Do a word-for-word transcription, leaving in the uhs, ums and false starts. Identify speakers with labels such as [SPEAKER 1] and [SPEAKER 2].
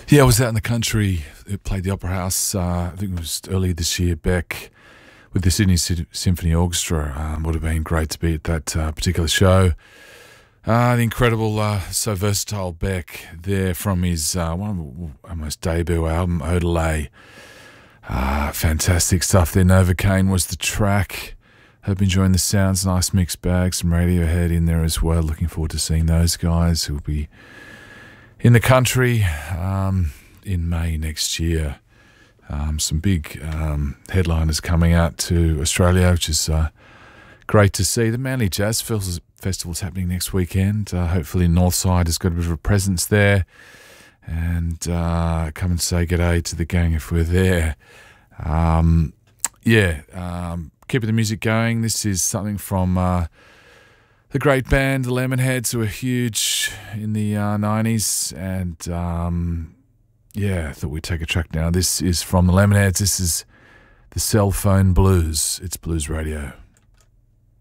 [SPEAKER 1] Yeah, I was out in the country. It played the Opera House, uh, I think it was early this year, Beck, with the Sydney Sy- Symphony Orchestra. Um, would have been great to be at that uh, particular show. Uh, the incredible, uh, so versatile Beck there from his uh, one of almost debut album, Odelay. Uh, fantastic stuff there. Novocaine was the track. Hope you enjoying the sounds. Nice mixed bag. Some Radiohead in there as well. Looking forward to seeing those guys who'll be in the country um, in May next year. Um, some big um, headliners coming out to Australia, which is uh, great to see. The Manly Jazz Festival is happening next weekend. Uh, hopefully Northside has got a bit of a presence there. And uh, come and say g'day to the gang if we're there. Um, yeah, um, keeping the music going. This is something from uh, the great band, the Lemonheads, who were huge in the uh, nineties. And um, yeah, I thought we'd take a track now. This is from the Lemonheads. This is the Cell Phone Blues. It's Blues Radio.